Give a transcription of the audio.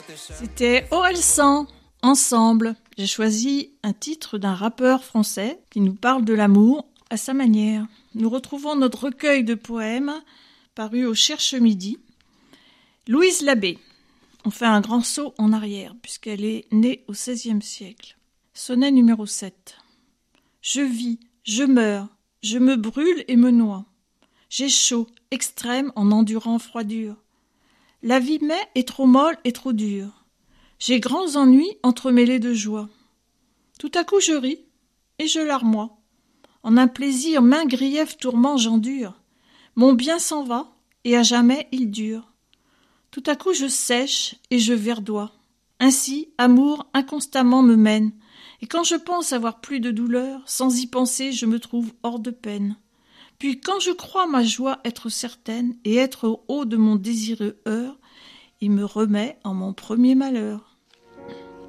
C'était Orelsan, Ensemble. J'ai choisi un titre d'un rappeur français qui nous parle de l'amour à sa manière. Nous retrouvons notre recueil de poèmes paru au Cherche Midi. Louise Labbé. On fait un grand saut en arrière puisqu'elle est née au XVIe siècle. Sonnet numéro 7. Je vis, je meurs, je me brûle et me noie. J'ai chaud, extrême en endurant froidure. La vie m'est est trop molle et trop dure. J'ai grands ennuis entremêlés de joie. Tout à coup je ris et je larmoie. En un plaisir maint grief tourment j'endure. Mon bien s'en va et à jamais il dure. Tout à coup je sèche et je verdoie. Ainsi, amour inconstamment me mène. Et quand je pense avoir plus de douleur, sans y penser je me trouve hors de peine. Puis quand je crois ma joie être certaine et être au haut de mon désireux heurt, il me remet en mon premier malheur.